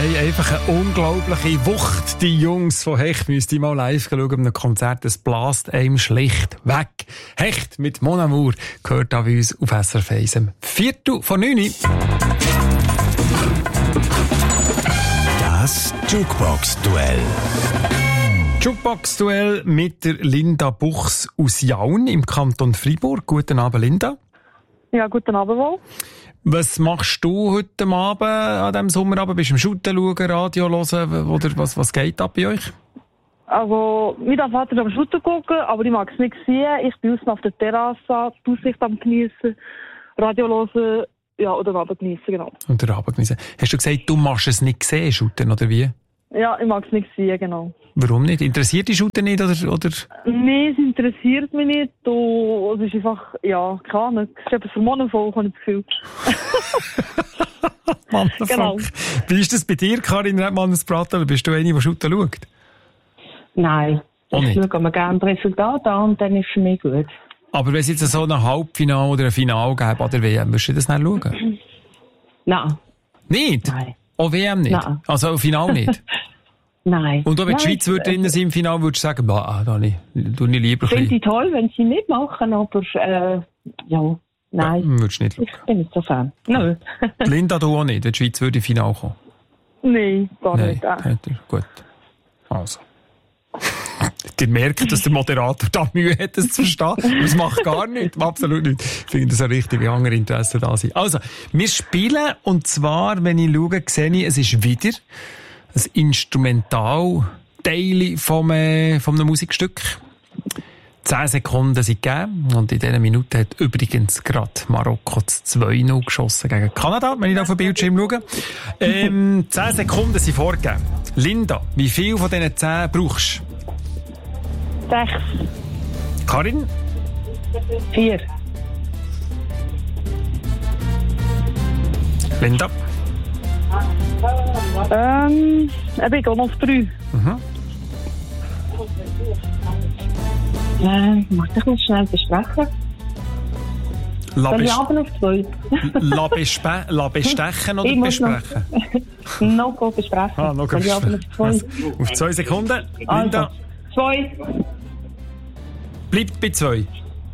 haben einfach eine unglaubliche Wucht, die Jungs von Hecht. Müsst ihr mal live schauen bei einem Konzert. Das blast einem schlicht weg. Hecht mit Mon Amour gehört da bei uns auf SRF 1 um 8:45. Das Jukebox-Duell. Jukebox-Duell mit der Linda Buchs aus Jaun im Kanton Freiburg. Guten Abend, Linda. Ja, guten Abend wohl. Was machst du heute Abend, an diesem Sommerabend? Bist du am Shooten schauen, Radio hören? Oder was geht ab bei euch? Also, mein Vater ist am Shooten gucken, aber ich mag es nicht sehen. Ich bin außen auf der Terrasse, die Aussicht am geniessen, Radio hören, ja, oder Abend geniessen, genau. Und den Abend geniessen. Hast du gesagt, du machst es nicht sehen, Shooten, oder wie? Ja, ich mag es nicht sehen, genau. Warum nicht? Interessiert dich Shooten nicht, oder? Nein, es interessiert mich nicht. Es ist einfach, ja, keine Ahnung. Es ist etwas für Mannenvolk, habe ich das Gefühl. Mannenvolk. Genau. Wie ist das bei dir, Karin Redmann-Spratel? Bist du eine, die Shooten schaut? Nein. Auch Ich nicht? schaue mir gerne das Resultat an und dann ist es für mich gut. Aber wenn es jetzt so ein Halbfinale oder ein Finale gäbe an der WM, würdest du das nicht schauen? Nein. Nicht? Nein. Auch WM nicht? Nein. Also Finale nicht? Nein. Und auch wenn die Nein, Schweiz würde drinnen sein im Finale, würdest du sagen, tu ich lieber ein finde bisschen. ich toll, wenn sie mitmachen, aber ja, nein. Würdest du nicht Ich schauen. bin nicht so Fan. Nö. Linda, du auch nicht, wenn die Schweiz würde im Finale kommen? Nein, gar nicht. Hat er. Gut. Also. Ihr merkt, dass der Moderator da Mühe hat, das zu verstehen. Aber es macht gar nichts. Absolut nicht. Ich finde, das ein richtig andere Interesse da sein. Also, wir spielen, und zwar, wenn ich schaue, sehe ich, es ist wieder ein Instrumentalteil von einem Musikstück. 10 Sekunden sind gegeben. Und in dieser Minute hat übrigens gerade Marokko 2-0 geschossen gegen Kanada, wenn ich da auf den Bildschirm schaue. 10 Sekunden sind vorgegeben. Linda, wie viel von diesen 10 brauchst du? 6. Karin? 4. Linda? Ich gehe noch auf 3. Mach dich noch schnell besprechen. Soll ich aber auf 2? La bestechen oder Ich muss besprechen? Noch besprechen. Noch Soll ich aber besprechen. auf 2? Auf 2 Sekunden. Linda, Also, 2. bleibt bei 2.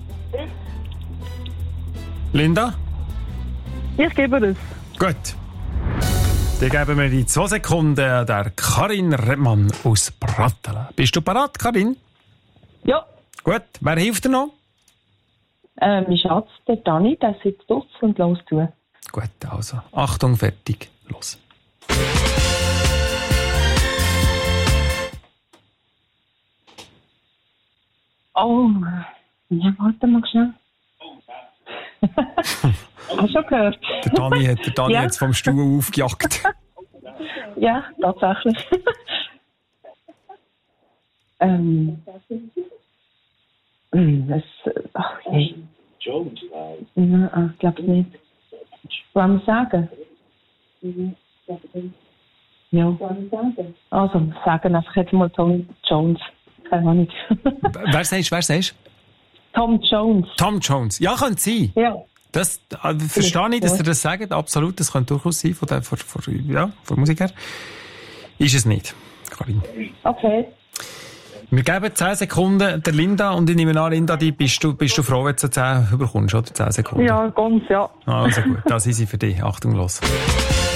Linda? Ich gebe es. Gut. Dann geben wir die 2 Sekunden der Karin Redmann aus Pratteln. Bist du bereit, Karin? Ja. Gut. Wer hilft dir noch? Mein Schatz, der Dani, der sitzt draussen und los zu. Gut, also. Achtung, fertig. Los. Oh, ja, warte mal schnell. Hast du schon gehört? Der Dani Ja. hat es vom Stuhl aufgejagt. Ja, tatsächlich. Ach je. Nein, ich glaube nicht. Wollen wir sagen? Ja. Also, sagen einfach jetzt mal Tom Jones. Keine Ahnung. Wer sagst? Tom Jones. Tom Jones. Ja, könnte sein. Ja. Das verstehe ich, dass ihr das sagt. Absolut, das könnte durchaus sein, von Musik her. Ist es nicht, Karin. Okay. Wir geben 10 Sekunden der Linda, und ich nehme an, Linda, bist du froh, wenn du 10 überkommst, oder? 10 Sekunden. Ja, ganz, ja. Also gut, das ist sie für dich. Achtung, los.